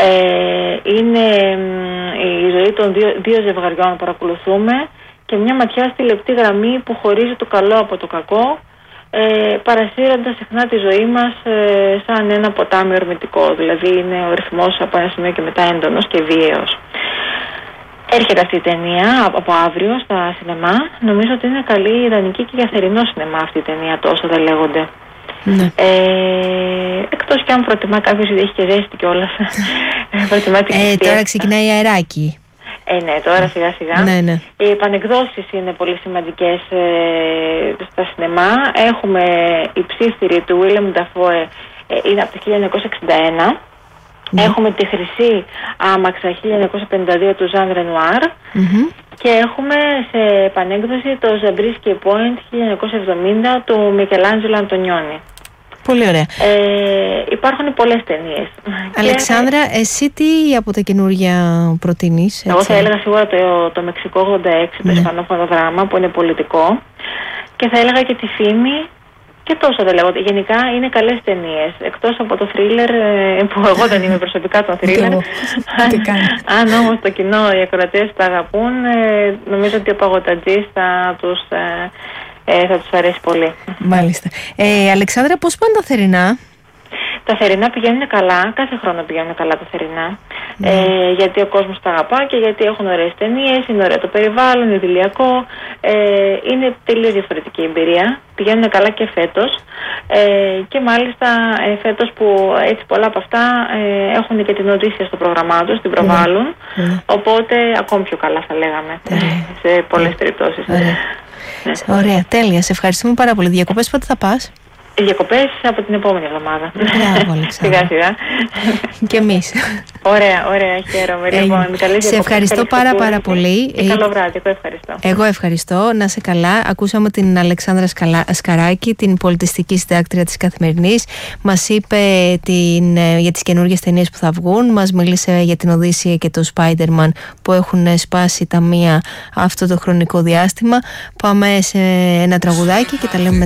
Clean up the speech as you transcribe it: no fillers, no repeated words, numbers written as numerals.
Είναι η ζωή των δύο ζευγαριών που παρακολουθούμε και μια ματιά στη λεπτή γραμμή που χωρίζει το καλό από το κακό, παρασύροντας συχνά τη ζωή μας σαν ένα ποτάμι ορμητικό. Δηλαδή είναι ο ρυθμός από ένα σημείο και μετά έντονος και βίαιος. Έρχεται αυτή η ταινία από αύριο στα σινεμά. Νομίζω ότι είναι καλή ιδανική και για θερινό σινεμά αυτή η ταινία, τόσο δεν λέγονται. Ναι. Εκτός κι αν προτιμά κάποιος, γιατί έχει και ζέστη κιόλας. Τώρα ξεκινάει αεράκι. Ναι, τώρα σιγά σιγά. Ναι. Οι επανεκδόσεις είναι πολύ σημαντικές στα σινεμά. Έχουμε η ψήφθηρη του Willem Dafoe, είναι από το 1961. Έχουμε τη Χρυσή Άμαξα 1952 του Ζαν Ρενουάρ. Και έχουμε σε επανέκδοση το Zabriskie Point 1970 του Μικελάντζελο Αντωνιόνι. Πολύ ωραία. Υπάρχουν πολλές ταινίες. Αλεξάνδρα, εσύ τι από τα καινούργια προτείνεις? Εγώ θα έλεγα σίγουρα το Μεξικό 86, το ισπανόφωνο δράμα που είναι πολιτικό. Και θα έλεγα και τη Φήμη. Και τόσο δεν λέγονται. Γενικά είναι καλές ταινίες. Εκτός από το θρίλερ, που εγώ δεν είμαι προσωπικά το θρίλερ. Αν όμως το κοινό, οι ακροατές τα αγαπούν, νομίζω ότι ο Παγωτατζής θα τους αρέσει πολύ. Μάλιστα. Αλεξάνδρα, πώς πάνε τα θερινά? Τα θερινά πηγαίνουν καλά, κάθε χρόνο πηγαίνουν καλά τα θερινά. Γιατί ο κόσμος τα αγαπά και γιατί έχουν ωραίες ταινίες, είναι ωραίο το περιβάλλον, είναι idηλιακό. Είναι τελείως διαφορετική εμπειρία. Πηγαίνουν καλά και φέτος. Και μάλιστα φέτος που έτσι πολλά από αυτά έχουν και την Οδύσσια στο πρόγραμμά τους, την προβάλλουν. Οπότε ακόμη πιο καλά θα λέγαμε σε πολλές περιπτώσεις. Ωραία, τέλεια. Σε ευχαριστούμε πάρα πολύ. Διακοπές πότε θα πας? Διακοπές από την επόμενη εβδομάδα. Σιγά σιγά. Και εμείς. Ωραία, χαίρομαι. Σε ευχαριστώ πάρα πολύ. Καλό βράδυ, εγώ ευχαριστώ. Εγώ ευχαριστώ, να είσαι καλά. Ακούσαμε την Αλεξάνδρα Σκαράκη, την πολιτιστική συντάκτρια της Καθημερινής. Μας είπε για τις καινούργιες ταινίες που θα βγουν. Μας μίλησε για την Οδύσσια και το Spider-Man που έχουν σπάσει τα μία αυτό το χρονικό διάστημα. Πάμε σε ένα τραγουδάκι και τα λέμε